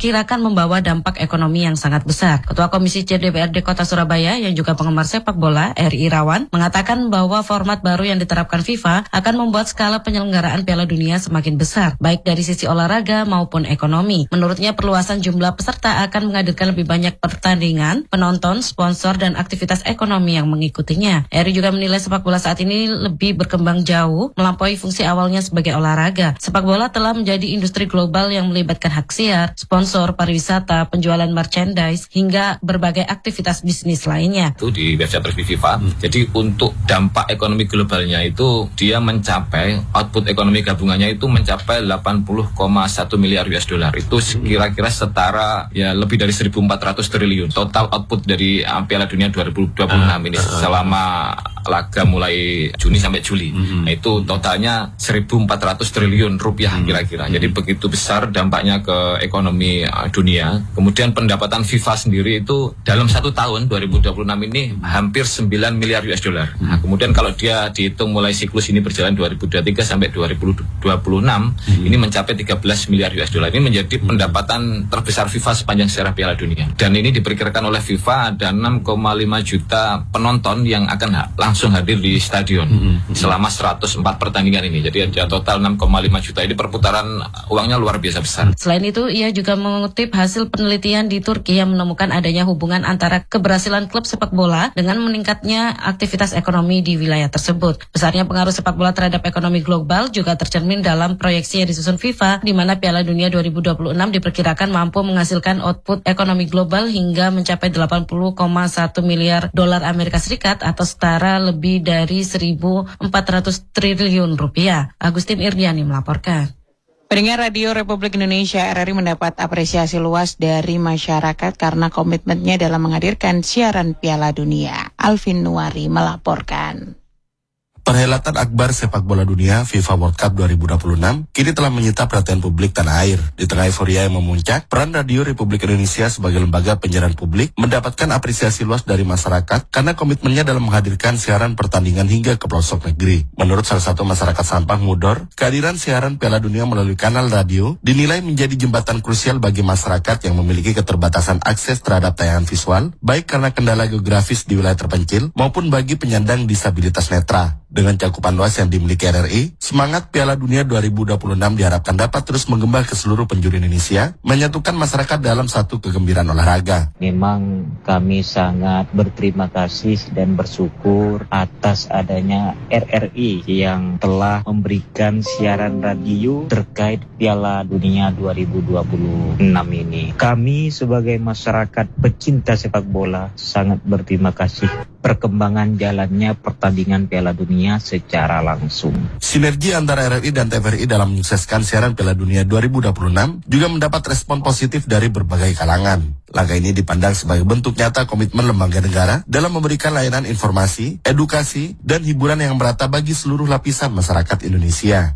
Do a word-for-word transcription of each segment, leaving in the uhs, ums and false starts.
diperkirakan membawa dampak ekonomi yang sangat besar. Ketua Komisi C D P R D Kota Surabaya yang juga penggemar sepak bola, Eri Irawan, mengatakan bahwa format baru yang diterapkan FIFA akan membuat skala penyelenggaraan Piala Dunia semakin besar, baik dari sisi olahraga maupun ekonomi. Menurutnya perluasan jumlah peserta akan menghadirkan lebih banyak pertandingan, penonton, sponsor, dan aktivitas ekonomi yang mengikutinya. Eri juga menilai sepak bola saat ini lebih berkembang jauh, melampaui fungsi awalnya sebagai olahraga. Sepak bola telah menjadi industri global yang melibatkan hak siar, sponsor, pariwisata, penjualan merchandise, hingga berbagai aktivitas bisnis lainnya. Itu di website resmi FIFA. Hmm. Jadi untuk dampak ekonomi globalnya itu dia mencapai output ekonomi gabungannya itu mencapai delapan puluh koma satu miliar U S dollar. Itu kira-kira setara ya lebih dari seribu empat ratus triliun. Total output dari uh, Piala Dunia dua ribu dua puluh enam uh, ini uh, selama laga mulai Juni sampai Juli. Hmm. Nah, itu totalnya seribu empat ratus triliun rupiah hmm. kira-kira. Jadi hmm. begitu besar dampaknya ke ekonomi uh, dunia. Kemudian pendapatan FIFA sendiri itu dalam satu tahun dua ribu dua puluh enam ini hampir sembilan miliar U S dollar. Nah, kemudian kalau dia dihitung mulai siklus ini berjalan dua ribu dua puluh tiga sampai dua ribu dua puluh enam hmm. ini mencapai tiga belas miliar U S dollar. Ini menjadi hmm. pendapatan terbesar FIFA sepanjang sejarah Piala Dunia. Dan ini diperkirakan oleh FIFA ada enam koma lima juta penonton yang akan ha- langsung hadir di stadion hmm. selama seratus empat pertandingan ini. Jadi ada total enam koma lima juta. Ini perputaran uangnya luar biasa besar. Selain itu, ia juga mengutip hasil penelitian di Turki yang menemukan adanya hubungan antara keberhasilan klub sepak bola dengan meningkatnya aktivitas ekonomi di wilayah tersebut. Besarnya pengaruh sepak bola terhadap ekonomi global juga tercermin dalam proyeksi yang disusun FIFA, di mana Piala Dunia dua ribu dua puluh enam diperkirakan mampu menghasilkan output ekonomi global hingga mencapai delapan puluh koma satu miliar dolar Amerika Serikat atau setara lebih dari seribu empat ratus triliun rupiah. Agustin Irdiani melaporkan. Pendengar Radio Republik Indonesia, R R I mendapat apresiasi luas dari masyarakat karena komitmennya dalam menghadirkan siaran Piala Dunia. Alvin Nuari melaporkan. Perhelatan akbar sepak bola dunia FIFA World Cup dua ribu dua puluh enam kini telah menyita perhatian publik tanah air. Di tengah euforia yang memuncak, peran Radio Republik Indonesia sebagai lembaga penyiaran publik mendapatkan apresiasi luas dari masyarakat karena komitmennya dalam menghadirkan siaran pertandingan hingga ke pelosok negeri. Menurut salah satu masyarakat Sampang Mudor, kehadiran siaran Piala Dunia melalui kanal radio dinilai menjadi jembatan krusial bagi masyarakat yang memiliki keterbatasan akses terhadap tayangan visual, baik karena kendala geografis di wilayah terpencil maupun bagi penyandang disabilitas netra. Dengan cakupan luas yang dimiliki R R I, semangat Piala Dunia dua ribu dua puluh enam diharapkan dapat terus menggembal ke seluruh penjuru Indonesia, menyatukan masyarakat dalam satu kegembiraan olahraga. Memang kami sangat berterima kasih dan bersyukur atas adanya R R I yang telah memberikan siaran radio terkait Piala Dunia dua ribu dua puluh enam ini. Kami sebagai masyarakat pecinta sepak bola sangat berterima kasih perkembangan jalannya pertandingan Piala Dunia secara langsung. Sinergi antara R R I dan T V R I dalam menyukseskan siaran Piala Dunia dua ribu dua puluh enam juga mendapat respon positif dari berbagai kalangan. Langkah ini dipandang sebagai bentuk nyata komitmen lembaga negara dalam memberikan layanan informasi, edukasi, dan hiburan yang merata bagi seluruh lapisan masyarakat Indonesia.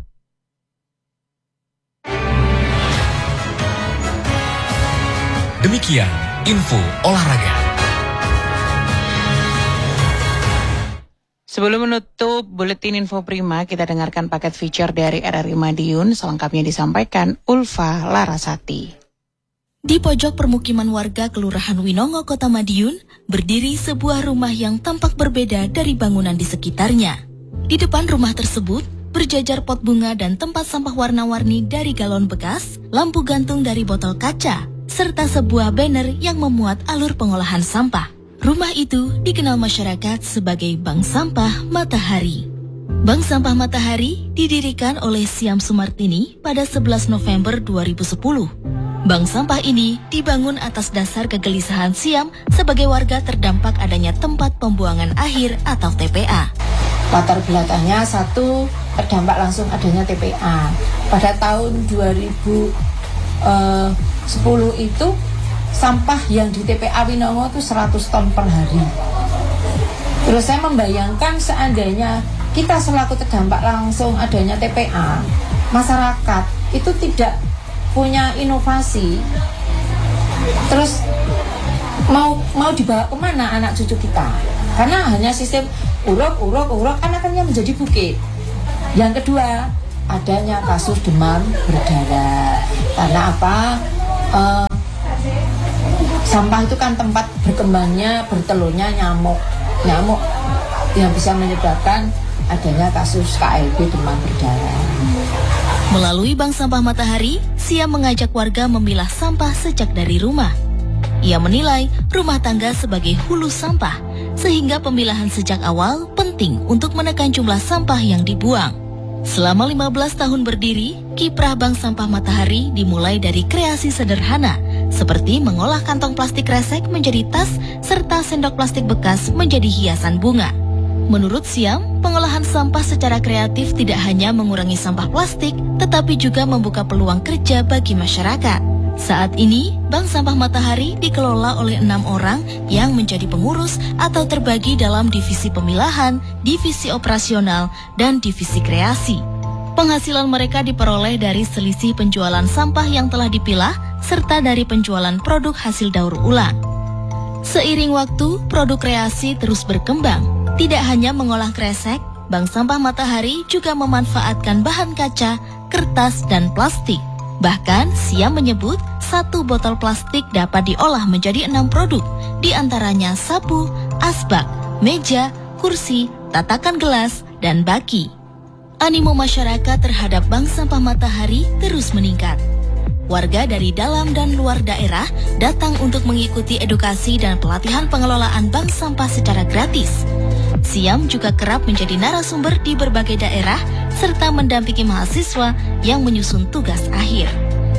Demikian info olahraga. Sebelum menutup Buletin Info Prima, kita dengarkan paket feature dari R R I Madiun, selengkapnya disampaikan Ulfa Larasati. Di pojok permukiman warga Kelurahan Winongo, Kota Madiun, berdiri sebuah rumah yang tampak berbeda dari bangunan di sekitarnya. Di depan rumah tersebut, berjajar pot bunga dan tempat sampah warna-warni dari galon bekas, lampu gantung dari botol kaca, serta sebuah banner yang memuat alur pengolahan sampah. Rumah itu dikenal masyarakat sebagai Bank Sampah Matahari. Bank Sampah Matahari didirikan oleh Siam Sumartini pada sebelas November dua ribu sepuluh. Bank sampah ini dibangun atas dasar kegelisahan Siam sebagai warga terdampak adanya tempat pembuangan akhir atau T P A. Latar belakangnya satu, terdampak langsung adanya T P A. Pada tahun dua ribu sepuluh itu sampah yang di T P A Winongo itu seratus ton per hari. Terus saya membayangkan seandainya kita selaku terdampak langsung adanya T P A, masyarakat itu tidak punya inovasi, terus mau mau dibawa kemana anak cucu kita? Karena hanya sistem uruk uruk uruk kan akhirnya menjadi bukit. Yang kedua, adanya kasus demam berdarah. Karena apa? Uh, sampah itu kan tempat berkembangnya, bertelurnya nyamuk. Nyamuk yang bisa menyebabkan adanya kasus K L B demam berdarah. Melalui Bank Sampah Matahari, Siam mengajak warga memilah sampah sejak dari rumah. Ia menilai rumah tangga sebagai hulu sampah, sehingga pemilahan sejak awal penting untuk menekan jumlah sampah yang dibuang. Selama lima belas tahun berdiri, kiprah Bank Sampah Matahari dimulai dari kreasi sederhana, seperti mengolah kantong plastik kresek menjadi tas, serta sendok plastik bekas menjadi hiasan bunga. Menurut Siam, pengolahan sampah secara kreatif tidak hanya mengurangi sampah plastik, tetapi juga membuka peluang kerja bagi masyarakat. Saat ini, Bank Sampah Matahari dikelola oleh enam orang yang menjadi pengurus atau terbagi dalam divisi pemilahan, divisi operasional, dan divisi kreasi. Penghasilan mereka diperoleh dari selisih penjualan sampah yang telah dipilah, serta dari penjualan produk hasil daur ulang. Seiring waktu, produk kreasi terus berkembang. Tidak hanya mengolah kresek, Bank Sampah Matahari juga memanfaatkan bahan kaca, kertas, dan plastik. Bahkan, Siam menyebut satu botol plastik dapat diolah menjadi enam produk, di antaranya sapu, asbak, meja, kursi, tatakan gelas, dan baki. Animo masyarakat terhadap Bank Sampah Matahari terus meningkat. Warga dari dalam dan luar daerah datang untuk mengikuti edukasi dan pelatihan pengelolaan bank sampah secara gratis. Siam juga kerap menjadi narasumber di berbagai daerah serta mendampingi mahasiswa yang menyusun tugas akhir.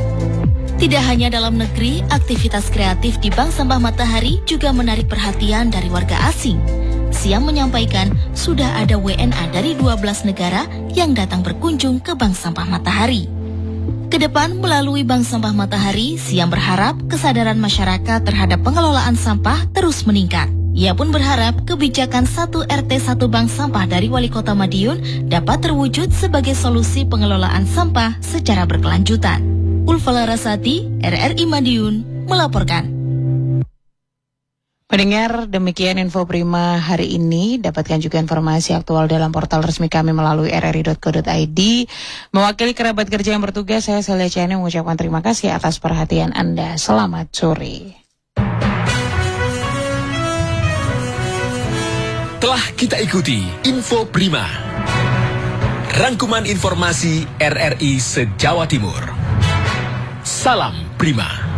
Tidak hanya dalam negeri, aktivitas kreatif di Bank Sampah Matahari juga menarik perhatian dari warga asing. Siam menyampaikan sudah ada W N A dari dua belas negara yang datang berkunjung ke Bank Sampah Matahari. Kedepan melalui Bank Sampah Matahari, Siam berharap kesadaran masyarakat terhadap pengelolaan sampah terus meningkat. Ia pun berharap kebijakan satu R T satu Bank Sampah dari Wali Kota Madiun dapat terwujud sebagai solusi pengelolaan sampah secara berkelanjutan. Ulfa Larasati, R R I Madiun, melaporkan. Pendengar, demikian info Prima hari ini. Dapatkan juga informasi aktual dalam portal resmi kami melalui r r i dot co dot i d. Mewakili kerabat kerja yang bertugas, saya Celia Chani mengucapkan terima kasih atas perhatian Anda. Selamat sore. Telah kita ikuti Info Prima, rangkuman informasi R R I se-Jawa Timur. Salam Prima.